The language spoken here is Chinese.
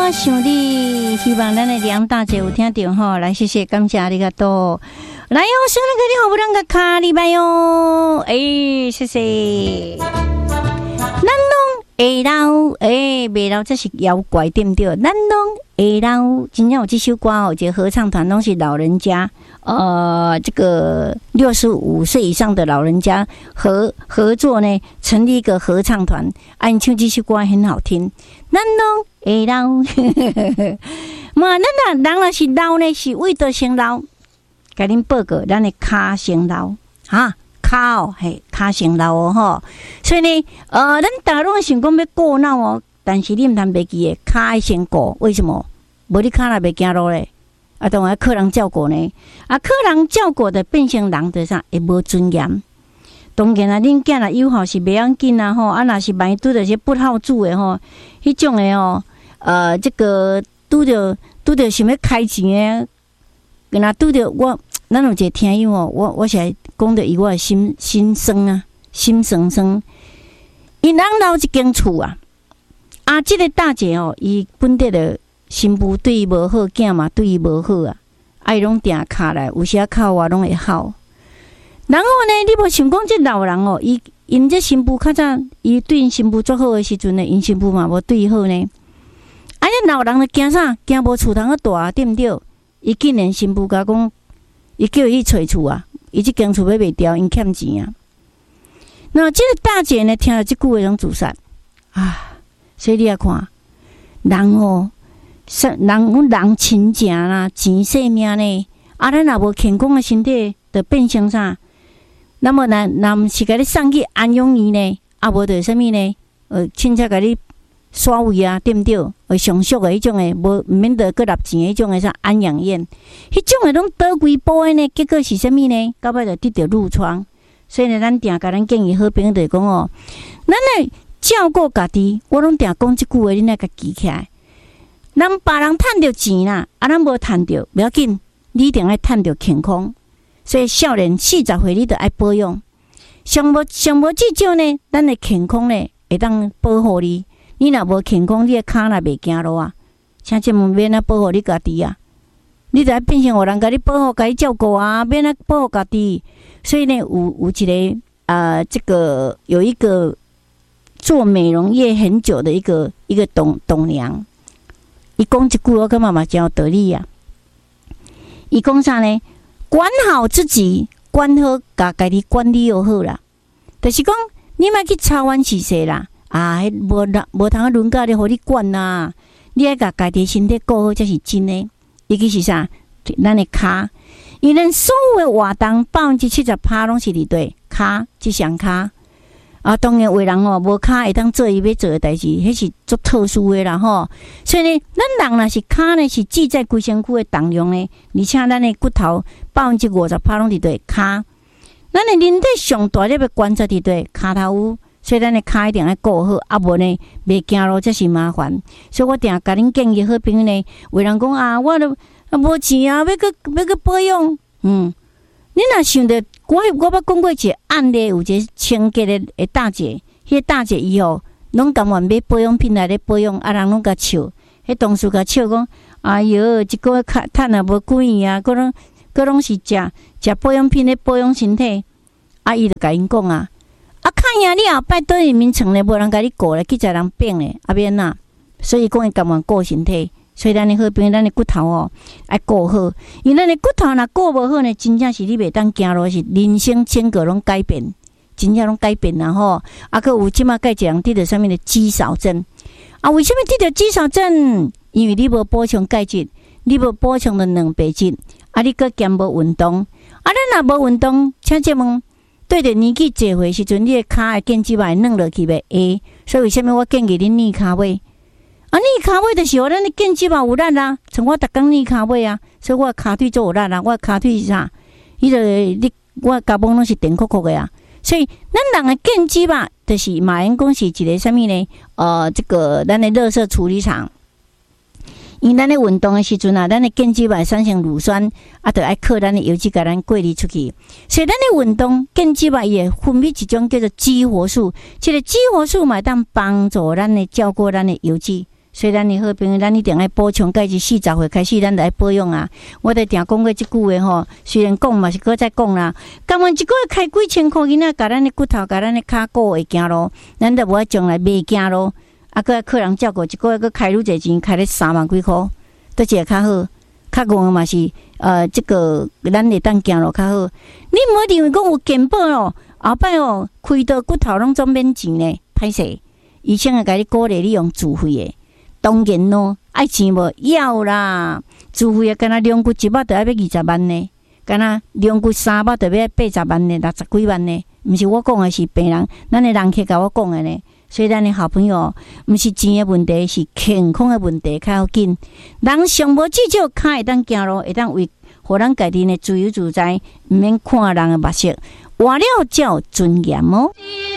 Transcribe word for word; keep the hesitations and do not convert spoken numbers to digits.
我想你，希望咱的梁大姐有听到吼，来谢谢感谢ありがとう。来哦，生日给你好不啷个卡礼拜哟，哎，谢谢。咱拢会老，哎，袂老这是妖怪对不对？咱拢会老，真正有这首歌哦，这合唱团拢是老人家，呃，这个六十五岁以上的老人家合合作呢，成立一个合唱团，按唱这首歌很好听。咱拢会老，嘛，咱若人若是老呢，是为着先老。甲恁报告，咱的骹先老哈，骹哦，嘿，骹先老哦吼。所以呢，呃，咱大拢想讲要顾脑哦，但是你毋通袂记诶，骹爱先顾。为什么？无你骹若袂行路咧，啊，当然客人照顾呢，啊，客人照顾的变成人的啥会无尊严。当然啊，恁囝若友好是袂要紧啊吼，啊，若是万一拄着些不好煮诶吼，迄种诶吼，呃，这个拄着拄着想要开钱诶。若拄着我，咱有一个听友哦，我我是来讲着伊我的心心酸啊，心酸酸。因人老一间厝啊，啊，即、这个大姐哦，伊本地的新妇对伊无好，囝嘛对伊无好啊，啊，伊拢定卡来，有时啊靠我拢会好。然后呢，你无想讲这老人哦，伊因这新妇较早，伊对因新妇足好的时阵呢，因新妇嘛无对伊好呢。啊，这老人咧惊啥？惊无厝通个大，对毋对？伊竟然新妇甲讲，伊叫伊去找厝啊，伊即间厝买袂掉，因欠钱啊。那即个大姐呢，听了即句话拢自杀啊。所以你也看，人哦，人讲人亲情啦，钱性命呢，啊，咱若无健康的身体，就变成啥？那么咱咱毋是甲你送去安养院呢，啊，无就啥物呢？呃，凊彩甲你刷位啊，对毋对？呃，上俗的迄种诶，无毋免得佮纳钱迄种诶，啥安养院，迄种诶拢倒规波诶呢？结果是啥物呢？到尾就得着褥疮。所以呢，咱定甲咱建议好朋友就讲哦，咱来照顾家己。我拢定讲即句话，恁来甲记起来。咱别人趁着钱啦，啊，咱无趁着，不要紧，你一定爱趁着健康。所以少年四十岁，你着爱保养。上无上无至少呢，咱诶健康呢会当保护你。你若无健康，你的骹若袂行路啊，请这么免啊保护你家己啊！你着变成有人甲你保护、甲你照顾啊，免啊保护家己。所以呢，有有一个呃，这个有一个做美容业很久的一个一个董董娘，伊讲一句我感觉嘛真有道理啊。伊讲啥呢？管好自己，管好家家己管理就好啦。就是讲，你莫去操冤试事啦。啊，迄无无通啊，轮到咧，互你管呐！你爱甲家己身体顾好，才是真诶。尤其是啥，咱诶骹，因咱所有诶活动百分之七十趴拢是伫对骹，即双骹。啊，当然有人哦，无骹会当做伊要做诶代志，迄是足特殊诶啦吼。所以呢，咱人若是骹呢，是记在规身躯诶重量呢，而且咱诶骨头百分之五十趴拢伫对骹。咱诶人体上大粒诶关节伫对骹头。所以咱的骹一定要顾好，啊无呢，袂行路才是麻烦。所以我定甲恁建议好朋友呢，有人讲啊，我都啊无钱啊，要去要去保养。嗯，你若想着，我我捌讲过一个案例，有一个清洁的诶大姐，迄、那个大姐伊吼，拢甘愿买保养品来咧保养，啊人拢甲笑，迄同事甲笑讲，哎哟，一个月赚赚也无几元啊，佮拢佮拢是食食保养品咧保养身体，啊伊就甲因讲啊。啊，看呀！你后摆倒去眠床咧，无人甲你顾咧，去食人病咧，啊免呐。所以讲伊甘愿顾身体，所以咱的好朋友，咱的骨头哦，爱顾好。因为咱的骨头若顾无好呢，真正是你袂当行路，是人生整个拢改变，真正拢改变啦吼。啊，佮有即马介一人得着啥物的肌少症啊？为什么得着肌少症？因为你无补充钙质，你无补充的蛋白质，啊，你佮兼无运动，啊，咱若无运动，请借问。对着年纪坐回时阵，你的骹会腱肌vai软落去袂会，所以为什么我建议你练骹尾？啊，练骹尾就是互咱的腱肌vai有力啊。像我逐工练骹尾啊，所以我骹腿做有力啊。我骹腿是啥？伊就你我脚帮拢是电酷酷的啊。所以咱人的腱肌vai就是马员讲是一个啥物呢？呃，这个咱的垃圾处理厂。因为咱咧运动的时阵啊，咱的腱肌vai产生乳酸，啊，就爱靠咱的油脂甲咱过滤出去。所以咱的运动腱肌vai也分泌一种叫做激活素，这个激活素嘛，当帮助咱的照顾咱的油脂。 所以咱的好朋友，咱一定要补充钙质。四十岁开始，咱就要保养啊！我得定讲过即句话吼，虽然讲嘛是搁再讲啦。干完一个月开几千块银仔，甲咱的骨头、甲咱的骹骨会行咯，咱就无爱将来袂行咯。啊，搁客人照顾一个月，搁开愈侪钱，开咧三万几箍，都一个较好。较戆嘛是呃，这个咱会当行路较好。你唔好认为讲有健保哦，后摆哦开刀骨头拢总免钱呢，歹势。医生会甲你鼓励你用自费的。当然咯，爱钱无要啦，自费的，敢若量骨一百就要要二十万呢，敢若量骨三百就要八十万呢，六十几万呢。毋是我讲的，是病人，咱的人客甲我讲的呢。所以咱的好朋友，毋是钱的问题，是健康的问题较要紧。人上无至少骹会当行路，会当为互咱家己呢自由自在，毋免看人的目色，活了才有尊严哦。